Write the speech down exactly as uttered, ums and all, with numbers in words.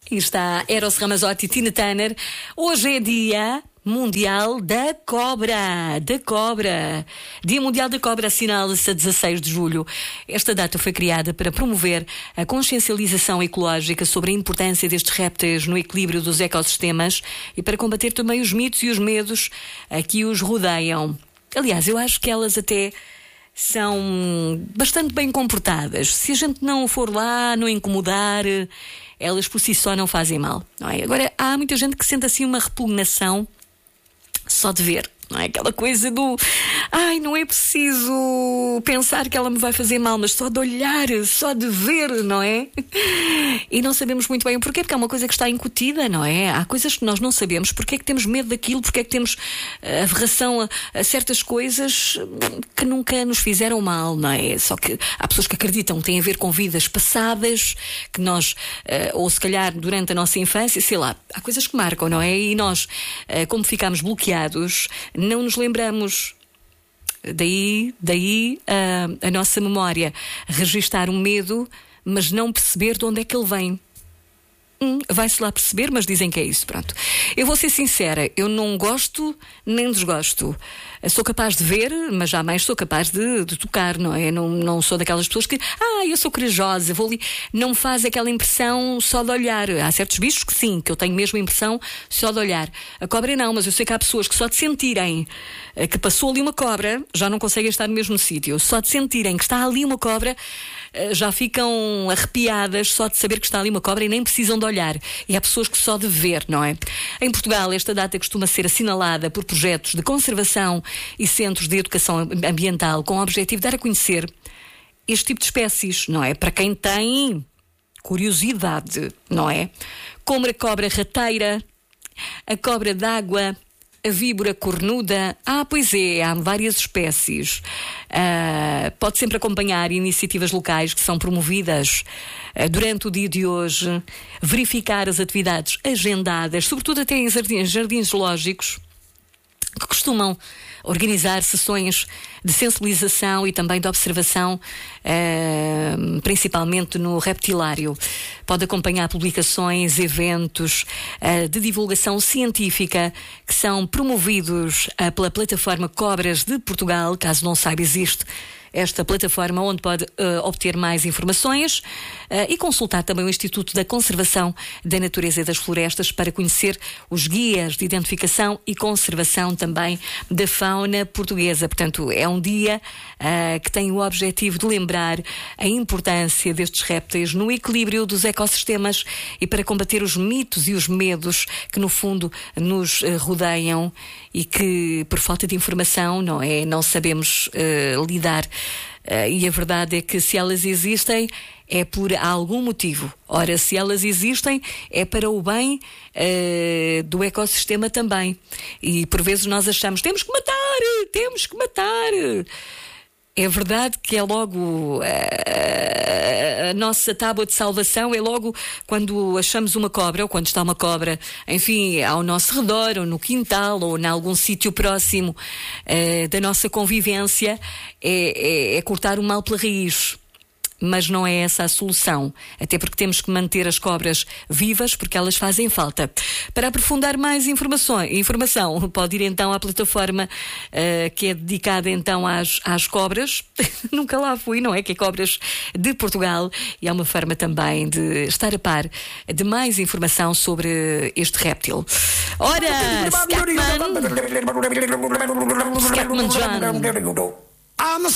Aí está Eros Ramazzotti e Tina Turner. Hoje é dia Mundial da Cobra. Da Cobra. Dia Mundial da Cobra assinala-se a dezasseis de julho. Esta data foi criada para promover a consciencialização ecológica sobre a importância destes répteis no equilíbrio dos ecossistemas e para combater também os mitos e os medos a que os rodeiam. Aliás, eu acho que elas até são bastante bem comportadas. Se a gente não for lá, não incomodar, elas por si só não fazem mal, não é? Agora, há muita gente que sente assim uma repugnação só de ver, não é? Aquela coisa do ai, não é preciso pensar que ela me vai fazer mal, mas só de olhar, só de ver, não é? E não sabemos muito bem o porquê, porque é uma coisa que está incutida, não é? Há coisas que nós não sabemos, porque é que temos medo daquilo, porque é que temos averração a, a certas coisas que nunca nos fizeram mal, não é? Só que há pessoas que acreditam que tem a ver com vidas passadas, que nós, ou se calhar durante a nossa infância, sei lá, há coisas que marcam, não é? E nós, como ficamos bloqueados, não nos lembramos. Daí, daí a, a nossa memória registar um medo, mas não perceber de onde é que ele vem. Hum, vai-se lá perceber, mas dizem que é isso, pronto. Eu vou ser sincera, eu não gosto nem desgosto. Sou capaz de ver, mas jamais sou capaz de, de tocar, não é? Não, não sou daquelas pessoas que, ah, eu sou corajosa, vou ali. Não me faz aquela impressão só de olhar. Há certos bichos que sim, que eu tenho mesmo a impressão só de olhar. A cobra não, mas eu sei que há pessoas que só de sentirem que passou ali uma cobra, já não conseguem estar no mesmo sítio. Só de sentirem que está ali uma cobra, já ficam arrepiadas só de saber que está ali uma cobra e nem precisam de olhar. E há pessoas que só de ver, não é? Em Portugal, esta data costuma ser assinalada por projetos de conservação e centros de educação ambiental com o objetivo de dar a conhecer este tipo de espécies, não é? Para quem tem curiosidade, não é? Como a cobra rateira, a cobra d'água, a víbora cornuda. Ah, pois é, há várias espécies. Uh, pode sempre acompanhar iniciativas locais que são promovidas uh, durante o dia de hoje, verificar as atividades agendadas, sobretudo até em jardins, jardins zoológicos, que costumam organizar sessões de sensibilização e também de observação, eh, principalmente no reptilário. Pode acompanhar publicações, eventos eh, de divulgação científica que são promovidos eh, pela plataforma Cobras de Portugal. Caso não saiba, existe esta plataforma onde pode uh, obter mais informações uh, e consultar também o Instituto da Conservação da Natureza e das Florestas para conhecer os guias de identificação e conservação também da fauna portuguesa. Portanto, é um dia uh, que tem o objetivo de lembrar a importância destes répteis no equilíbrio dos ecossistemas e para combater os mitos e os medos que, no fundo, nos uh, rodeiam e que, por falta de informação, não é? Não sabemos uh, lidar. Uh, e a verdade é que se elas existem é por algum motivo. Ora, se elas existem é para o bem uh, do ecossistema também. E por vezes nós achamos, temos que matar, temos que matar. É verdade que é logo a, a nossa tábua de salvação, é logo quando achamos uma cobra, ou quando está uma cobra, enfim, ao nosso redor, ou no quintal, ou em algum sítio próximo uh, da nossa convivência, é, é, é cortar o mal pela raiz. Mas não é essa a solução, até porque temos que manter as cobras vivas, porque elas fazem falta. Para aprofundar mais informações, informação, pode ir então à plataforma uh, que é dedicada então às, às cobras. Nunca lá fui, não é? Que é Cobras de Portugal, e é uma forma também de estar a par de mais informação sobre este réptil. Ora, Scatman, Scatman John.